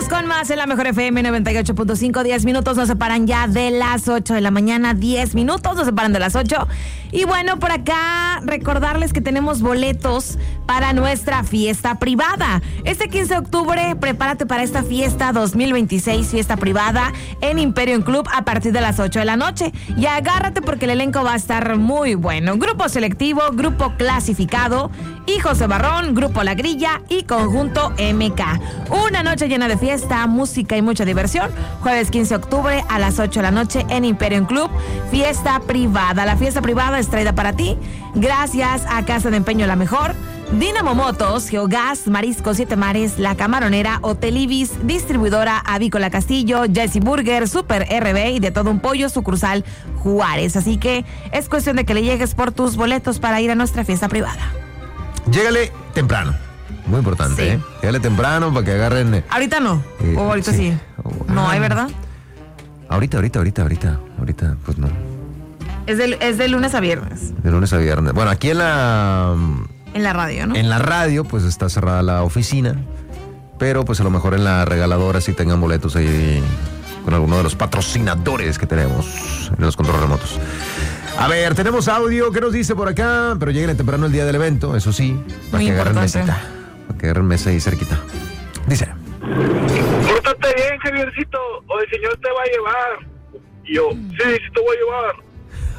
Seguimos con más en la Mejor FM 98.5. 10 minutos nos separan ya de las 8 de la mañana. 10 minutos nos separan de las 8. Y bueno, por acá recordarles que tenemos boletos para nuestra fiesta privada. Este 15 de octubre, prepárate para esta fiesta 2026, fiesta privada en Imperium Club a partir de las 8 de la noche. Y agárrate porque el elenco va a estar muy bueno. Grupo selectivo, grupo clasificado, Hijos de Barrón, Grupo La Grilla y Conjunto MK. Una noche llena de fiesta, música y mucha diversión. Jueves 15 de octubre a las 8 de la noche en Imperium Club, fiesta privada. La fiesta privada es traída para ti gracias a Casa de Empeño La Mejor, Dinamo Motos, Geogas, Marisco Siete Mares, La Camaronera, Hotel Ibis, Distribuidora Avícola Castillo, Jesse Burger, Super RB y De Todo Un Pollo, sucursal Juárez. Así que es cuestión de que le llegues por tus boletos para ir a nuestra fiesta privada. Llégale temprano. Muy importante, Sí. Llégale temprano para que agarren. Ahorita no. O ahorita sí. No, ¿hay verdad? Ahorita, pues no. Es de lunes a viernes. De lunes a viernes. Bueno, aquí en la radio, ¿no? En la radio, pues está cerrada la oficina. Pero pues a lo mejor en la regaladora sí tengan boletos ahí con alguno de los patrocinadores que tenemos en los controles remotos. A ver, tenemos audio. ¿Qué nos dice por acá? Pero lleguen temprano el día del evento, eso sí. Para Muy que agarren importante. mesita. Para que agarren mesa ahí cerquita. Dice. Pórtate bien, Javiercito, o el señor te va a llevar. Y yo, sí te voy a llevar.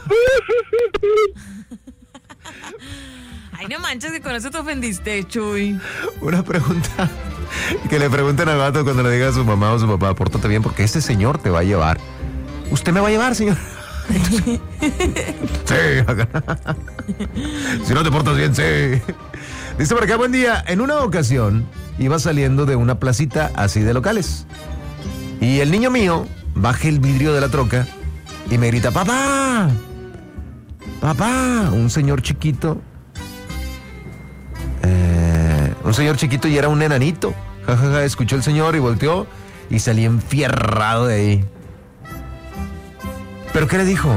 Ay, no manches, que con eso te ofendiste, Chuy. Una pregunta. Que le pregunten al vato cuando le diga a su mamá o su papá, pórtate bien porque este señor te va a llevar. ¿Usted me va a llevar, señor? Sí. Si no te portas bien, sí. Dice por acá, buen día. En una ocasión iba saliendo de una placita así de locales. Y el niño mío baja el vidrio de la troca y me grita, papá, un señor chiquito. Un señor chiquito y era un enanito. Jajaja, escuchó el señor y volteó y salí enfierrado de ahí. ¿Pero qué le dijo?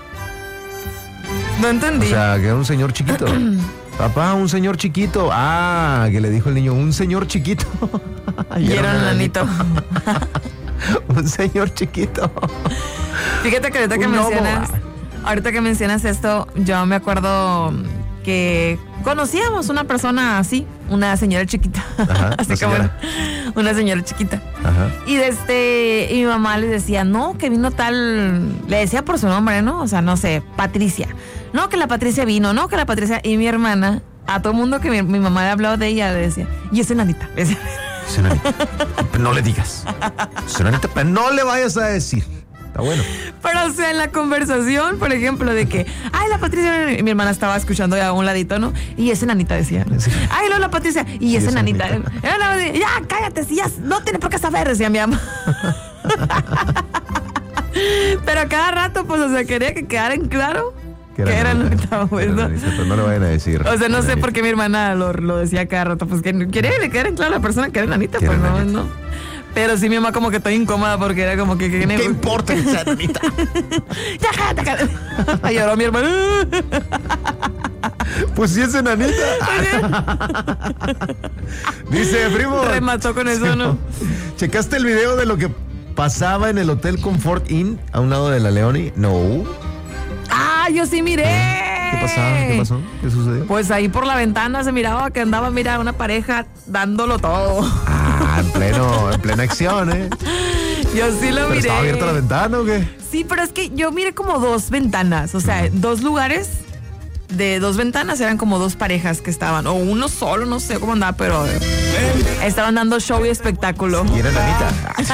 No entendí. O sea, que era un señor chiquito. Papá, un señor chiquito. Ah, que le dijo el niño, un señor chiquito. y era un enanito. Un señor chiquito. Fíjate que ahorita que mencionas esto, yo me acuerdo que conocíamos una persona así, una señora chiquita. Ajá, así como una señora chiquita. Ajá. Y y mi mamá le decía, no, que vino tal, le decía por su nombre, ¿no? O sea, no sé, Patricia. No, que la Patricia vino, no, que la Patricia. Y mi hermana, a todo mundo que mi mamá le habló de ella, le decía, y es enanita. Le decía, Es enanita. No le digas. Es enanita, pero no le vayas a decir. Está bueno. pero o sea, en la conversación, por ejemplo, de que, ay, la Patricia, y mi hermana estaba escuchando ya a un ladito, ¿no? Y es enanita, decía. Sí. Ay, no, la Patricia, y es enanita. enanita. Ya, cállate, si ya no tiene por qué saber, decía mi mamá. Pero cada rato, pues, o sea, quería que quedara en claro que era enanita, pues, ¿no? Pero no le vayan a decir. O sea, no sé por qué mi hermana lo decía cada rato, pues que quería que le quedara en claro a la persona que era enanita, Que pues era no, enanita. no. Pero sí, mi mamá como que está incómoda porque era como que... ¿Qué importa que sea enanita? Ya, cállate. Ay, lloró mi hermana. Pues sí es enanita. Dice, primo. Remató con eso, ¿no? ¿Checaste el video de lo que pasaba en el Hotel Comfort Inn a un lado de la Leoni? No. Ah, yo sí miré. ¿Qué pasaba? ¿Qué pasó? ¿Qué sucedió? Pues ahí por la ventana se miraba que andaba, mira, una pareja dándolo todo. Ah, en plena acción, ¿eh? Yo sí lo ¿Pero miré. estaba abierta la ventana o qué? Sí, pero es que yo miré como dos ventanas, o sea, dos lugares de dos ventanas eran como dos parejas que estaban, o uno solo, no sé cómo andaba, pero estaban dando show y espectáculo. Y era enanita.